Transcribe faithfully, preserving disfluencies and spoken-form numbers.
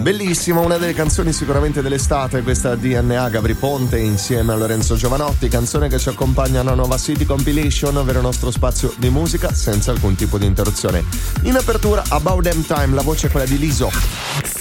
Bellissimo, una delle canzoni sicuramente dell'estate, questa D N A Gabry Ponte insieme a Lorenzo Giovanotti, canzone che ci accompagna alla nuova City Compilation, ovvero il nostro spazio di musica senza alcun tipo di interruzione. In apertura About Damn Time, la voce è quella di Liso.